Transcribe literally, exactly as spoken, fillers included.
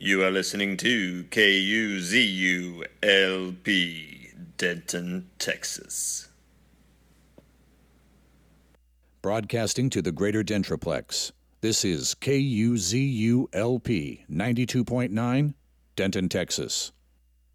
You are listening to K U Z U L P, Denton, Texas. Broadcasting to the greater Dentroplex, this is K U Z U L P ninety-two point nine, Denton, Texas.